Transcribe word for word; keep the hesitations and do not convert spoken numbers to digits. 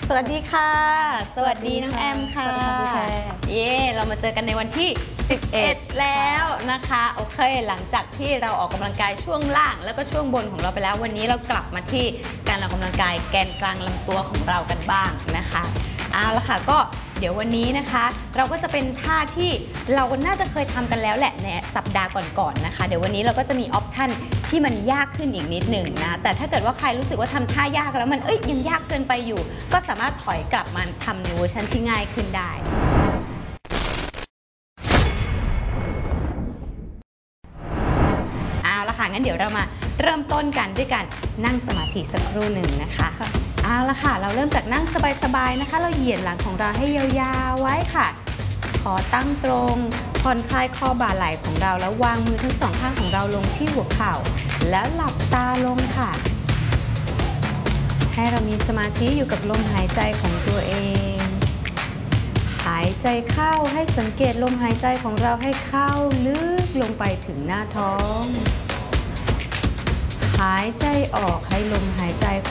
สวัสดีค่ะสวัสดีน้องแอมค่ะเย่เรามาเจอกันในวันที่สิบเอ็ดแล้วนะคะโอเคหลังจากที่เราออกกำลังกายช่วงล่างแล้วก็ช่วงบนของเราไปแล้ววันนี้เรากลับมาที่การออกกำลังกายแกนกลางลำตัวของเรากันบ้างนะคะเอาละค่ะก็เดี๋ยววันนี้นะคะเราก็จะเป็นท่าที่เราน่าจะเคยทำกันแล้วแหละในสัปดาห์ก่อนๆนะคะเดี๋ยววันนี้เราก็จะมีออปชันที่มันยากขึ้นอีกนิดหนึ่งนะแต่ถ้าเกิดว่าใครรู้สึกว่าทำท่ายากแล้วมันเอ้ยยังยากเกินไปอยู่ก็สามารถถอยกลับมาทำในเวอร์ชันที่ง่ายขึ้นได้เอาละค่ะงั้นเดี๋ยวเรามาเริ่มต้นกันด้วยการนั่งสมาธิสักครู่หนึ่งนะคะเอาละค่ะเราเริ่มจากนั่งสบายๆนะคะเราเหยียดหลังของเราให้ยาวๆไว้ค่ะขอตั้งตรงผ่อนคลายคอบ่าไหล่ของเราแล้ววางมือทั้งสองข้างของเราลงที่หัวเข่าแล้วหลับตาลงค่ะให้เรามีสมาธิอยู่กับลมหายใจของตัวเองหายใจเข้าให้สังเกตลมหายใจของเราให้เข้าลึกลงไปถึงหน้าท้องหายใจออกให้ลมหายใจของ